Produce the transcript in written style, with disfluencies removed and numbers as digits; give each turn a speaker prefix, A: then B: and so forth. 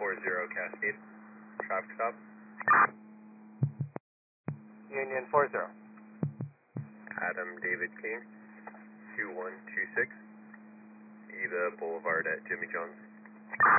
A: 40 Cascade. Traffic stop.
B: Union 40.
A: Adam David King, 2126. Eva Boulevard at Jimmy John's.